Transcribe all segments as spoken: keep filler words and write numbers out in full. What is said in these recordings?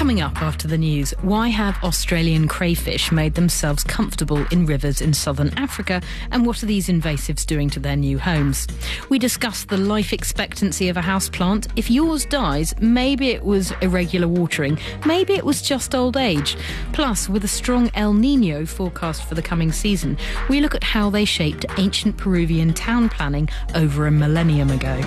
Coming up after the news, why have Australian crayfish made themselves comfortable in rivers in southern Africa, and what are these invasives doing to their new homes? We discuss the life expectancy of a houseplant. If yours dies, maybe it was irregular watering, maybe it was just old age. Plus, with a strong El Niño forecast for the coming season, we look at how they shaped ancient Peruvian town planning over a millennium ago.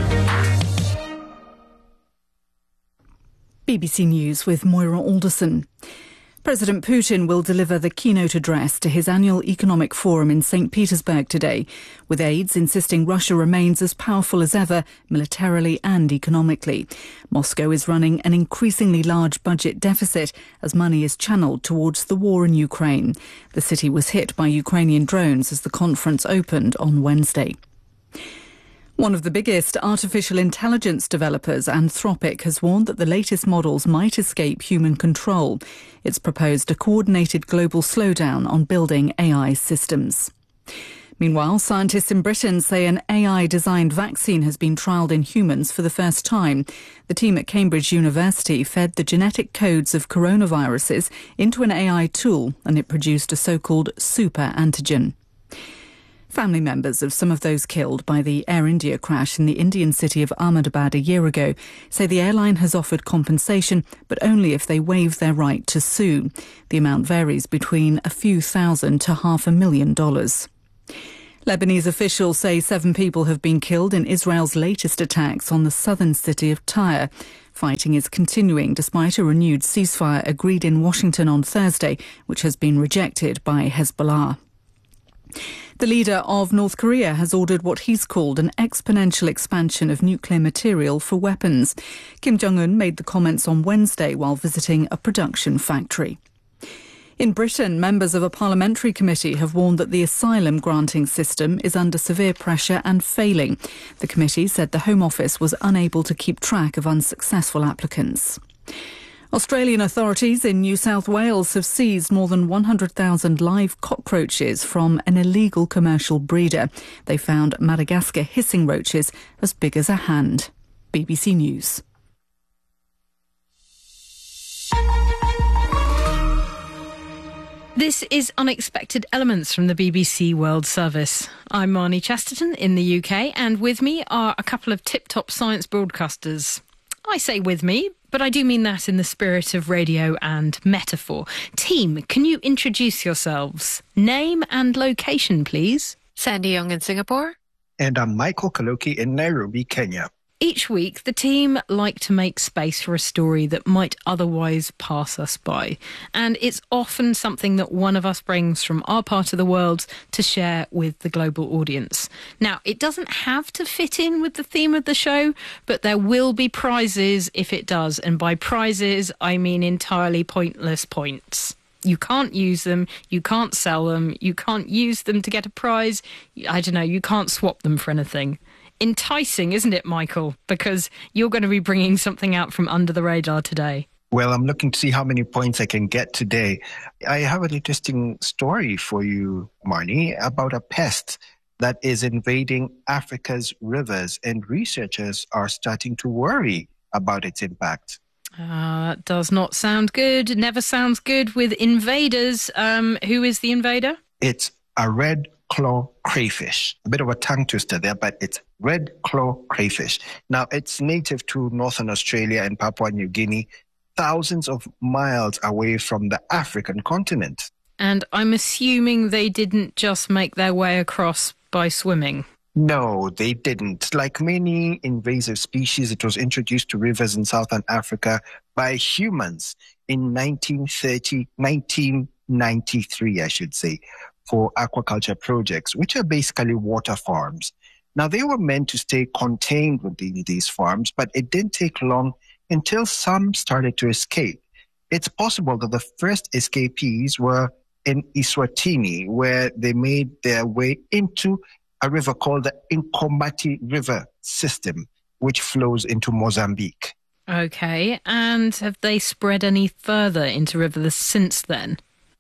B B C News with Moira Alderson. President Putin will deliver the keynote address to his annual economic forum in Saint Petersburg today, with aides insisting Russia remains as powerful as ever, militarily and economically. Moscow is running an increasingly large budget deficit as money is channelled towards the war in Ukraine. The city was hit by Ukrainian drones as the conference opened on Wednesday. One of the biggest artificial intelligence developers, Anthropic, has warned that the latest models might escape human control. It's proposed a coordinated global slowdown on building A I systems. Meanwhile, scientists in Britain say an A I-designed vaccine has been trialled in humans for the first time. The team at Cambridge University fed the genetic codes of coronaviruses into an A I tool, and it produced a so-called super antigen. Family members of some of those killed by the Air India crash in the Indian city of Ahmedabad a year ago say the airline has offered compensation, but only if they waive their right to sue. The amount varies between a few thousand to half a million dollars. Lebanese officials say seven people have been killed in Israel's latest attacks on the southern city of Tyre. Fighting is continuing despite a renewed ceasefire agreed in Washington on Thursday, which has been rejected by Hezbollah. The leader of North Korea has ordered what he's called an exponential expansion of nuclear material for weapons. Kim Jong-un made the comments on Wednesday while visiting a production factory. In Britain, members of a parliamentary committee have warned that the asylum granting system is under severe pressure and failing. The committee said the Home Office was unable to keep track of unsuccessful applicants. Australian authorities in New South Wales have seized more than one hundred thousand live cockroaches from an illegal commercial breeder. They found Madagascar hissing roaches as big as a hand. B B C News. This is Unexpected Elements from the B B C World Service. I'm Marnie Chesterton in the U K, and with me are a couple of tip-top science broadcasters. I say with me, but I do mean that in the spirit of radio and metaphor. Team, can you introduce yourselves? Name and location, please. Sandy Young in Singapore. And I'm Michael Kaloki in Nairobi, Kenya. Each week, the team like to make space for a story that might otherwise pass us by. And it's often something that one of us brings from our part of the world to share with the global audience. Now, it doesn't have to fit in with the theme of the show, but there will be prizes if it does. And by prizes, I mean entirely pointless points. You can't use them, you can't sell them, you can't use them to get a prize. I don't know, you can't swap them for anything. Enticing, isn't it, Michael? Because you're going to be bringing something out from under the radar today. Well, I'm looking to see how many points I can get today. I have an interesting story for you, Marnie, about a pest that is invading Africa's rivers, and researchers are starting to worry about its impact. Uh, that does not sound good. Never sounds good with invaders. Um, who is the invader? It's a red claw crayfish. A bit of a tongue twister there, but it's red claw crayfish. Now, it's native to northern Australia and Papua New Guinea, thousands of miles away from the African continent. And I'm assuming they didn't just make their way across by swimming. No, they didn't. Like many invasive species, it was introduced to rivers in southern Africa by humans in nineteen thirty, nineteen ninety-three, I should say, for aquaculture projects, which are basically water farms. Now, they were meant to stay contained within these farms, but it didn't take long until some started to escape. It's possible that the first escapees were in Eswatini, where they made their way into a river called the Nkombati River system, which flows into Mozambique. Okay, and have they spread any further into rivers since then?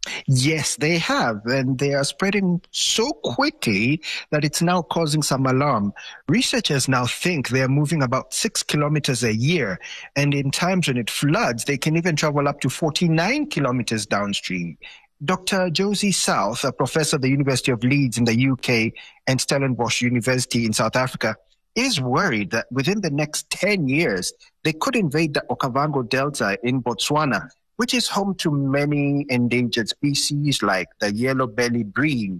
Yes, they have, and they are spreading so quickly that it's now causing some alarm. Researchers now think they are moving about six kilometers a year, and in times when it floods, they can even travel up to forty-nine kilometers downstream. Doctor Josie South, a professor at the University of Leeds in the U K and Stellenbosch University in South Africa, is worried that within the next ten years, they could invade the Okavango Delta in Botswana, which is home to many endangered species like the yellow-bellied bream.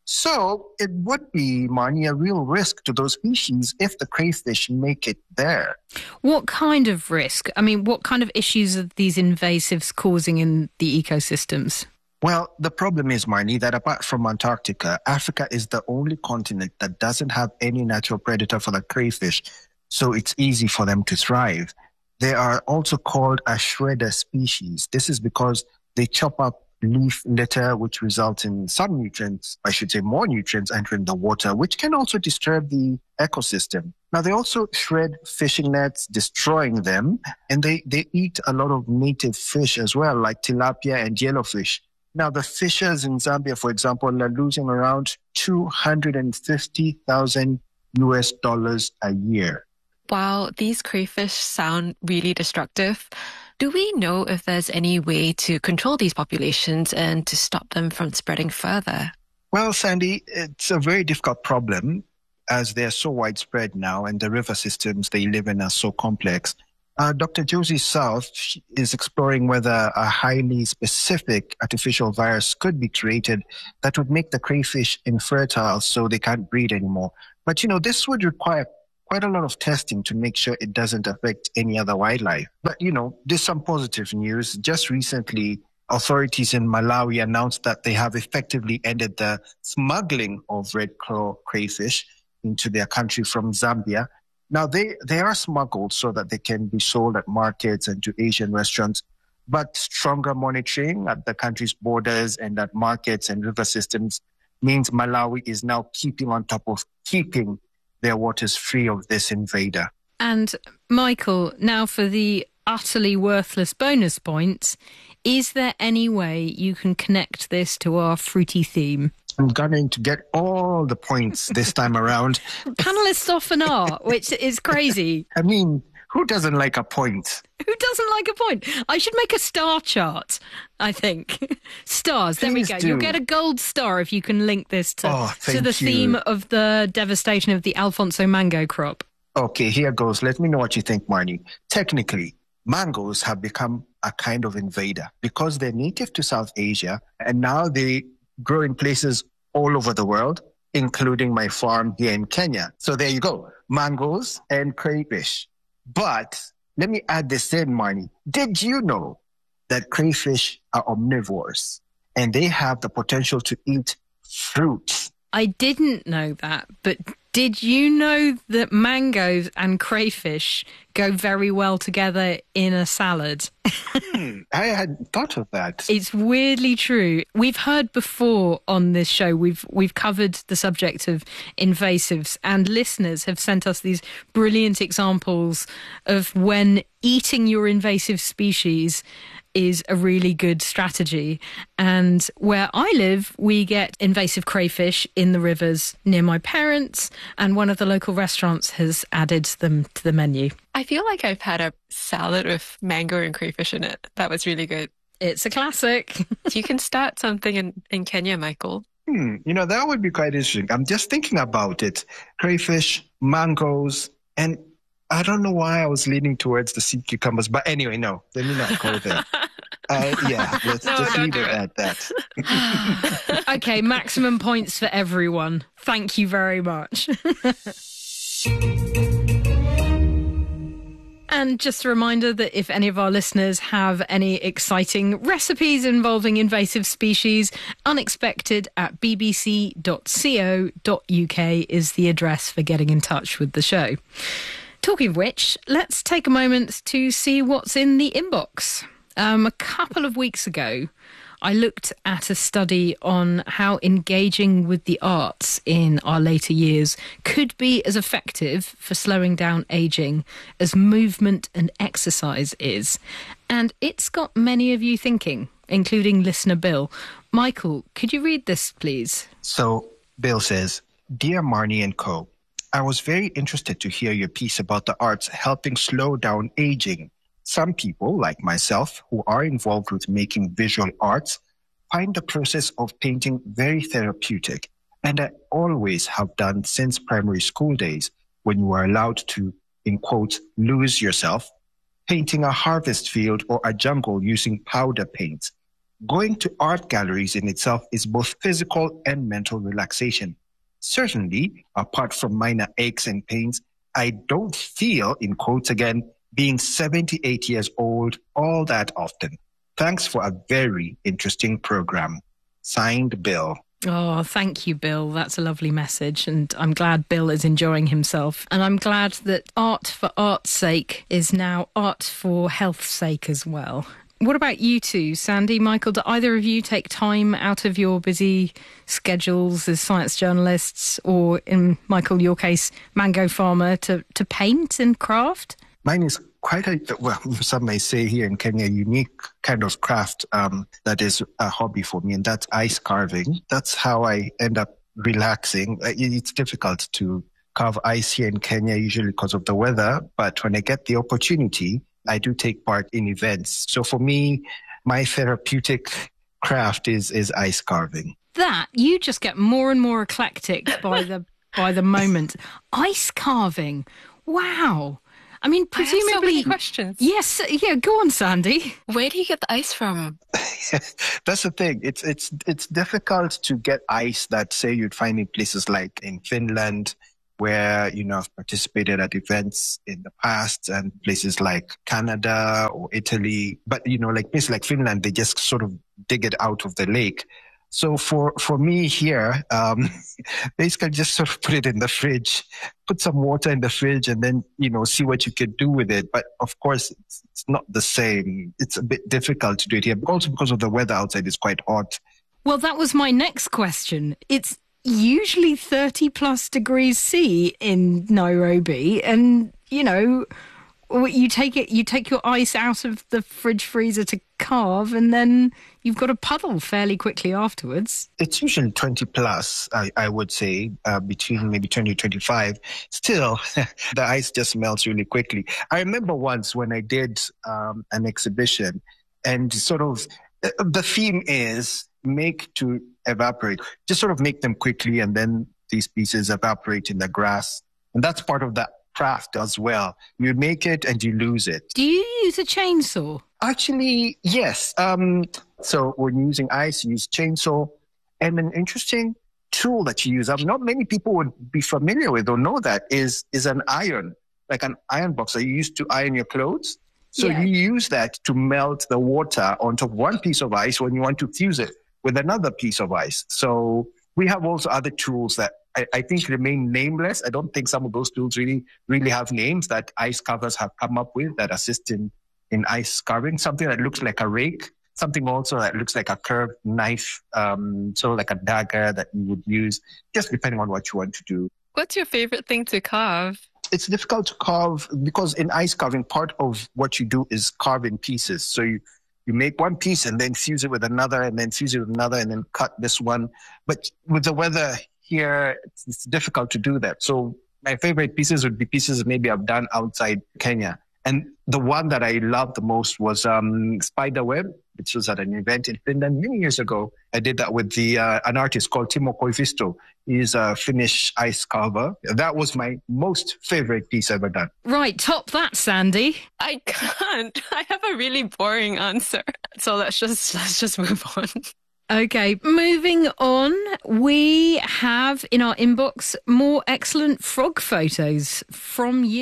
So it would be, Marnie, a real risk to those species if the crayfish make it there. What kind of risk? I mean, what kind of issues are these invasives causing in the ecosystems? Well, the problem is, Marnie, that apart from Antarctica, Africa is the only continent that doesn't have any natural predator for the crayfish, so it's easy for them to thrive. They are also called a shredder species. This is because they chop up leaf litter, which results in some nutrients, I should say more nutrients entering the water, which can also disturb the ecosystem. Now, they also shred fishing nets, destroying them, and they, they eat a lot of native fish as well, like tilapia and yellowfish. Now, the fishers in Zambia, for example, are losing around two hundred fifty thousand U S dollars a year. Wow, these crayfish sound really destructive. Do we know if there's any way to control these populations and to stop them from spreading further? Well, Sandy, it's a very difficult problem as they're so widespread now and the river systems they live in are so complex. Uh, Doctor Josie South is exploring whether a highly specific artificial virus could be created that would make the crayfish infertile so they can't breed anymore. But, you know, this would require quite a lot of testing to make sure it doesn't affect any other wildlife. But, you know, there's some positive news. Just recently, authorities in Malawi announced that they have effectively ended the smuggling of red claw crayfish into their country from Zambia. Now, they, they are smuggled so that they can be sold at markets and to Asian restaurants, but stronger monitoring at the country's borders and at markets and river systems means Malawi is now keeping on top of keeping their waters free of this invader. And Michael, now for the utterly worthless bonus points, is there any way you can connect this to our fruity theme? I'm going to get all the points this time around. Panelists often are, which is crazy. I mean, who doesn't like a point? Who doesn't like a point? I should make a star chart, I think. Stars, there we go. Do. You'll get a gold star if you can link this to, oh, to the you. theme of the devastation of the Alfonso mango crop. Okay, here goes. Let me know what you think, Marnie. Technically, mangoes have become a kind of invader because they're native to South Asia, and now they grow in places all over the world, including my farm here in Kenya. So there you go, mangoes and crayfish. But let me add this in, Marnie. Did you know that crayfish are omnivores and they have the potential to eat fruits? I didn't know that, but did you know that mangoes and crayfish go very well together in a salad? hmm, I hadn't thought of that. It's weirdly true. We've heard before on this show, we've we've covered the subject of invasives, and listeners have sent us these brilliant examples of when eating your invasive species is a really good strategy. And where I live, we get invasive crayfish in the rivers near my parents, and one of the local restaurants has added them to the menu. I feel like I've had a salad with mango and crayfish in it. That was really good. It's a classic. You can start something in, in Kenya, Michael. Hmm, you know, that would be quite interesting. I'm just thinking about it. Crayfish, mangoes, and I don't know why I was leaning towards the sea cucumbers, but anyway, no, let me not go there. Uh, yeah, let's no, just leave it, it at that. Okay, maximum points for everyone. Thank you very much. And just a reminder that if any of our listeners have any exciting recipes involving invasive species, unexpected at b b c dot co dot u k is the address for getting in touch with the show. Talking of which, let's take a moment to see what's in the inbox. Um, a couple of weeks ago, I looked at a study on how engaging with the arts in our later years could be as effective for slowing down ageing as movement and exercise is. And it's got many of you thinking, including listener Bill. Michael, could you read this, please? So, Bill says, Dear Marnie and Co., I was very interested to hear your piece about the arts helping slow down aging. Some people, like myself, who are involved with making visual arts, find the process of painting very therapeutic. And I always have done since primary school days, when you were allowed to, in quotes, lose yourself, painting a harvest field or a jungle using powder paints. Going to art galleries in itself is both physical and mental relaxation. Certainly, apart from minor aches and pains, I don't feel, in quotes again, being seventy-eight years old all that often. Thanks for a very interesting program. Signed, Bill. Oh, thank you, Bill. That's a lovely message. And I'm glad Bill is enjoying himself. And I'm glad that art for art's sake is now art for health's sake as well. What about you two, Sandy, Michael? Do either of you take time out of your busy schedules as science journalists, or in, Michael, your case, mango farmer, to, to paint and craft? Mine is quite a, well, some may say here in Kenya, unique kind of craft um, that is a hobby for me, and that's ice carving. That's how I end up relaxing. It's difficult to carve ice here in Kenya, usually because of the weather, but when I get the opportunity, I do take part in events. So for me, my therapeutic craft is is ice carving. That, you just get more and more eclectic by the by the moment. Ice carving. Wow. I mean, presumably... I have so many questions. Yes, yeah, go on, Sandy. Where do you get the ice from? That's the thing. It's it's it's difficult to get ice that, say, you'd find in places like in Finland, where, you know, I've participated at events in the past, and places like Canada or Italy. But, you know, like places like Finland, they just sort of dig it out of the lake. So for, for me here, um, basically just sort of put it in the fridge, put some water in the fridge, and then, you know, see what you can do with it. But of course, it's, it's not the same. It's a bit difficult to do it here, also because of the weather outside is quite hot. Well, that was my next question. It's usually thirty plus degrees C in Nairobi, and you know, you take it you take your ice out of the fridge freezer to carve, and then you've got a puddle fairly quickly afterwards. It's usually twenty plus, I, I would say, uh, between maybe twenty to twenty-five. Still, the ice just melts really quickly. I remember once when I did um, an exhibition, and sort of the theme is make to evaporate. Just sort of make them quickly, and then these pieces evaporate in the grass. And that's part of that craft as well. You make it and you lose it. Do you use a chainsaw? Actually, yes. Um, so when you're using ice, you use chainsaw. And an interesting tool that you use, um, not many people would be familiar with or know that, is, is an iron, like an iron box that you use to iron your clothes. So yeah. You use that to melt the water onto one piece of ice when you want to fuse it with another piece of ice. So we have also other tools that I, I think remain nameless. I don't think some of those tools really, really have names that ice carvers have come up with that assist in, in ice carving. Something that looks like a rake, something also that looks like a curved knife, um, sort of like a dagger that you would use, just depending on what you want to do. What's your favorite thing to carve? It's difficult to carve because in ice carving, part of what you do is carve in pieces. So you, you make one piece and then fuse it with another, and then fuse it with another, and then cut this one. But with the weather here, it's, it's difficult to do that. So my favorite pieces would be pieces maybe I've done outside Kenya. And the one that I loved the most was um, spider web, which was at an event in Finland many years ago. I did that with the uh, an artist called Timo Koivisto. He's a Finnish ice carver. That was my most favorite piece ever done. Right, top that, Sandy. I can't. I have a really boring answer. So let's just let's just move on. Okay, moving on, we have in our inbox more excellent frog photos from you.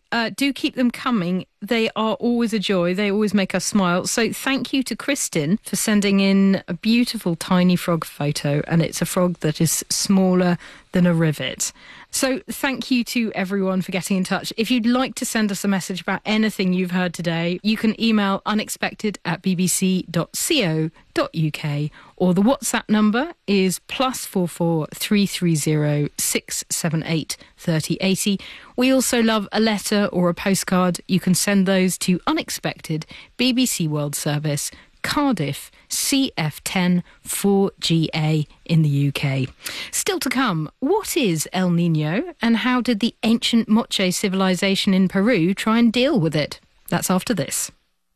Uh, do keep them coming. They are always a joy. They always make us smile. So thank you to Kristin for sending in a beautiful tiny frog photo, and it's a frog that is smaller than a rivet. So thank you to everyone for getting in touch. If you'd like to send us a message about anything you've heard today, you can email unexpected at bbc dot co dot uk, or the WhatsApp number is plus four four three three zero six seven eight thirty eighty. We also love a letter or a postcard. You can send those to Unexpected, B B C World Service, Cardiff, C F ten four G A in the U K. Still to come, what is El Niño and how did the ancient Moche civilization in Peru try and deal with it? That's after this.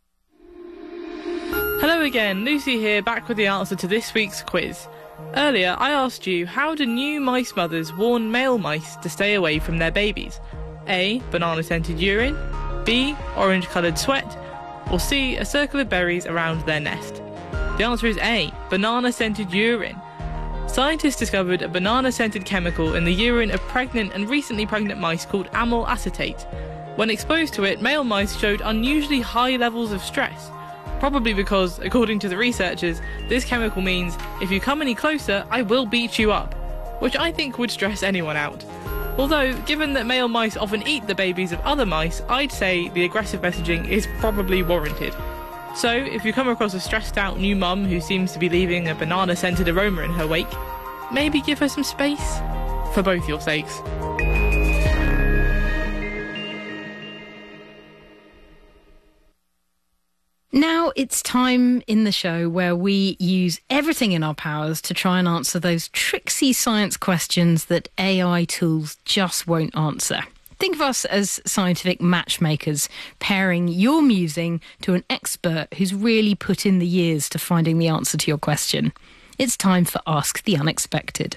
Hello again, Lucy here, back with the answer to this week's quiz. Earlier, I asked you, how do new mice mothers warn male mice to stay away from their babies? A. Banana-scented urine, B. Orange-coloured sweat, or C. A circle of berries around their nest? The answer is A. Banana-scented urine. Scientists discovered a banana-scented chemical in the urine of pregnant and recently pregnant mice called amyl acetate. When exposed to it, male mice showed unusually high levels of stress. Probably because, according to the researchers, this chemical means, if you come any closer, I will beat you up, which I think would stress anyone out. Although, given that male mice often eat the babies of other mice, I'd say the aggressive messaging is probably warranted. So, if you come across a stressed out new mum who seems to be leaving a banana-scented aroma in her wake, maybe give her some space, for both your sakes. Now it's time in the show where we use everything in our powers to try and answer those tricksy science questions that A I tools just won't answer. Think of us as scientific matchmakers, pairing your musing to an expert who's really put in the years to finding the answer to your question. It's time for Ask the Unexpected.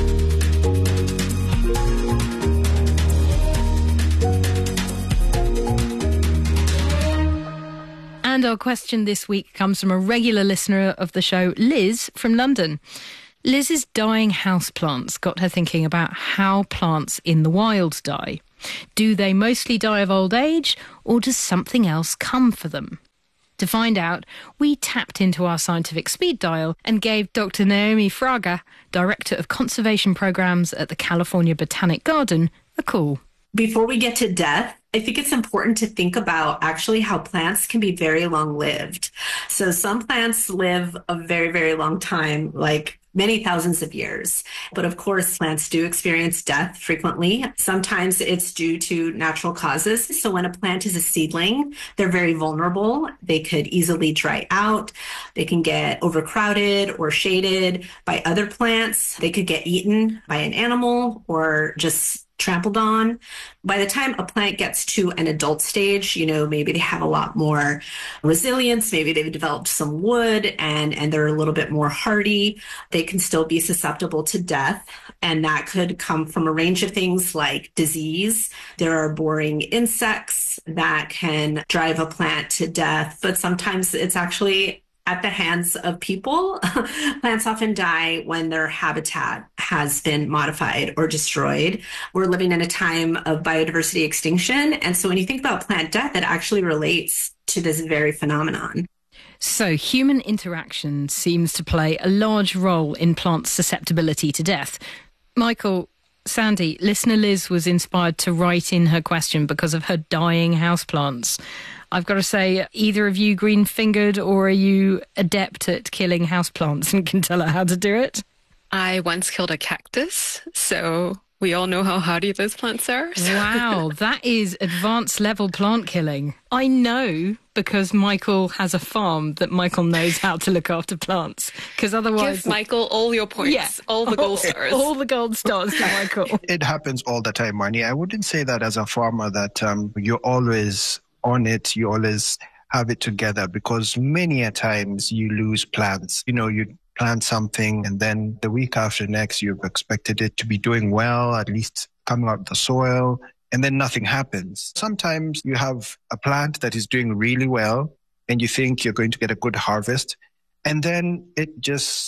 And our question this week comes from a regular listener of the show, Liz from London. Liz's dying houseplants got her thinking about how plants in the wild die. Do they mostly die of old age, or does something else come for them? To find out, we tapped into our scientific speed dial and gave Doctor Naomi Fraga, Director of Conservation Programs at the California Botanic Garden, a call. Before we get to death, I think it's important to think about actually how plants can be very long-lived. So some plants live a very, very long time, like many thousands of years. But of course, plants do experience death frequently. Sometimes it's due to natural causes. So when a plant is a seedling, they're very vulnerable. They could easily dry out. They can get overcrowded or shaded by other plants. They could get eaten by an animal or just trampled on. By the time a plant gets to an adult stage, you know, maybe they have a lot more resilience, maybe they've developed some wood and, and they're a little bit more hardy. They can still be susceptible to death. And that could come from a range of things like disease. There are boring insects that can drive a plant to death, but sometimes it's actually at the hands of people. Plants often die when their habitat has been modified or destroyed. We're living in a time of biodiversity extinction. And so when you think about plant death, it actually relates to this very phenomenon. So human interaction seems to play a large role in plants' susceptibility to death. Michael, Sandy, listener Liz was inspired to write in her question because of her dying houseplants. I've got to say, either of you green-fingered, or are you adept at killing houseplants and can tell her how to do it? I once killed a cactus, so we all know how hardy those plants are. So. Wow, that is advanced level plant killing. I know because Michael has a farm that Michael knows how to look after plants. Because otherwise, give Michael all your points, yeah, all the gold stars, all the gold stars to Michael. It happens all the time, Marnie. I wouldn't say that as a farmer that um, you're always on it, you always have it together, because many a times you lose plants. You know, you plant something and then the week after next, you've expected it to be doing well, at least coming out of the soil, and then nothing happens. Sometimes you have a plant that is doing really well and you think you're going to get a good harvest, and then it just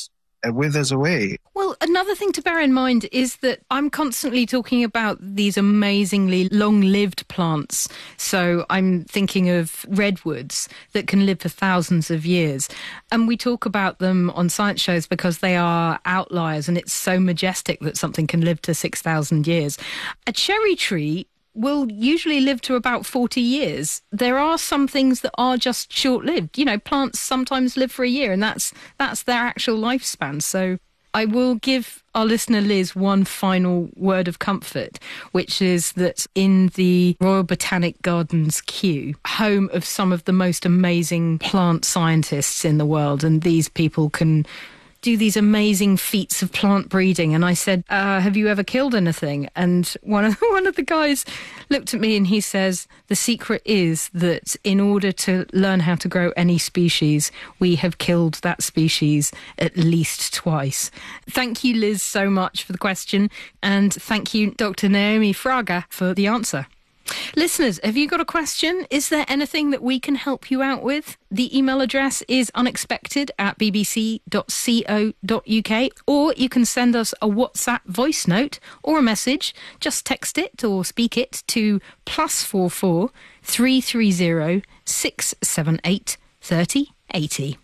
uh, withers away. Well, another thing to bear in mind is that I'm constantly talking about these amazingly long-lived plants. So I'm thinking of redwoods that can live for thousands of years. And we talk about them on science shows because they are outliers, and it's so majestic that something can live to six thousand years. A cherry tree will usually live to about forty years. There are some things that are just short-lived. You know, plants sometimes live for a year, and that's that's their actual lifespan. So I will give our listener Liz one final word of comfort, which is that in the Royal Botanic Gardens, Kew, home of some of the most amazing plant scientists in the world, and these people can do these amazing feats of plant breeding. And I said, uh, have you ever killed anything? And one of, one of the guys looked at me and he says, the secret is that in order to learn how to grow any species, we have killed that species at least twice. Thank you, Liz, so much for the question. And thank you, Doctor Naomi Fraga, for the answer. Listeners, have you got a question? Is there anything that we can help you out with? The email address is unexpected at b b c dot co dot u k, or you can send us a WhatsApp voice note or a message. Just text it or speak it to plus four four three three zero six seven eight thirty eighty.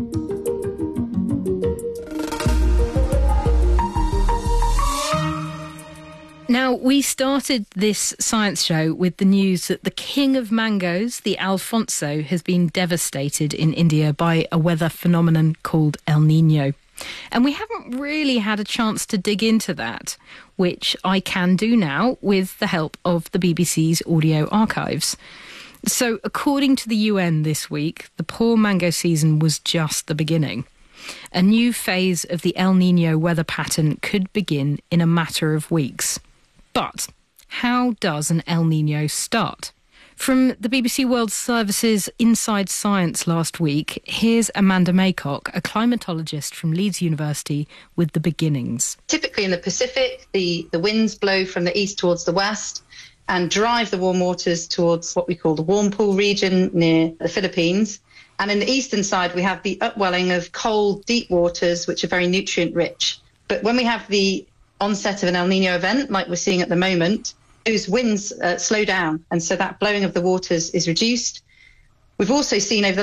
Now, we started this science show with the news that the king of mangoes, the Alfonso, has been devastated in India by a weather phenomenon called El Nino. And we haven't really had a chance to dig into that, which I can do now with the help of the B B C's audio archives. So, according to the U N this week, the poor mango season was just the beginning. A new phase of the El Nino weather pattern could begin in a matter of weeks. But how does an El Nino start? From the B B C World Service's Inside Science last week, here's Amanda Maycock, a climatologist from Leeds University, with the beginnings. Typically in the Pacific, the, the winds blow from the east towards the west and drive the warm waters towards what we call the warm pool region near the Philippines. And in the eastern side, we have the upwelling of cold, deep waters, which are very nutrient rich. But when we have the onset of an El Nino event, like we're seeing at the moment, those winds uh, slow down. And so that blowing of the waters is reduced. We've also seen over the